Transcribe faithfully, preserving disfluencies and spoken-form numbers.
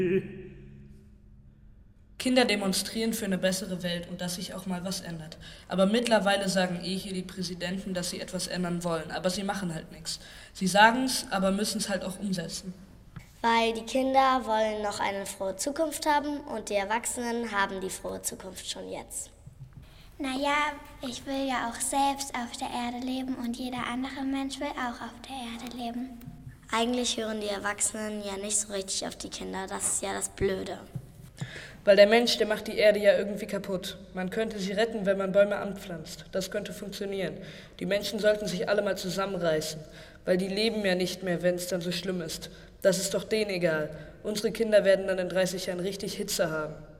Kinder demonstrieren für eine bessere Welt und dass sich auch mal was ändert. Aber mittlerweile sagen eh hier die Präsidenten, dass sie etwas ändern wollen, aber sie machen halt nichts. Sie sagen es, aber müssen es halt auch umsetzen. Weil die Kinder wollen noch eine frohe Zukunft haben und die Erwachsenen haben die frohe Zukunft schon jetzt. Naja, ich will ja auch selbst auf der Erde leben und jeder andere Mensch will auch auf der Erde leben. Eigentlich hören die Erwachsenen ja nicht so richtig auf die Kinder, das ist ja das Blöde. Weil der Mensch, der macht die Erde ja irgendwie kaputt. Man könnte sie retten, wenn man Bäume anpflanzt. Das könnte funktionieren. Die Menschen sollten sich alle mal zusammenreißen, weil die leben ja nicht mehr, wenn es dann so schlimm ist. Das ist doch denen egal. Unsere Kinder werden dann in dreißig Jahren richtig Hitze haben.